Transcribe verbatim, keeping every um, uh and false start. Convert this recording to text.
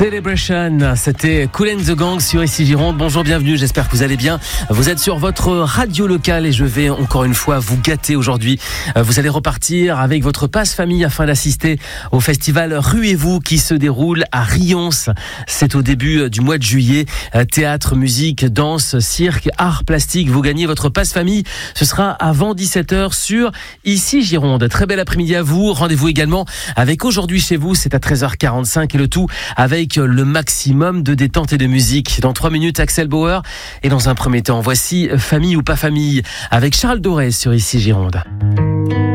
Celebration, c'était Kool and the Gang sur Ici Gironde. Bonjour, bienvenue, j'espère que vous allez bien. Vous êtes sur votre radio locale et je vais encore une fois vous gâter aujourd'hui. Vous allez repartir avec votre passe famille afin d'assister au festival Ruez-vous qui se déroule à Rions. C'est au début du mois de juillet. Théâtre, musique, danse, cirque, art plastique. Vous gagnez votre passe famille. Ce sera avant dix-sept heures sur Ici Gironde. Très bel après-midi à vous. Rendez-vous également avec Aujourd'hui chez vous. C'est à treize heures quarante-cinq et le tout avec le maximum de détente et de musique. Dans trois minutes, Axel Bauer. Et dans un premier temps, voici Famille ou pas famille avec Charles Doré sur Ici Gironde.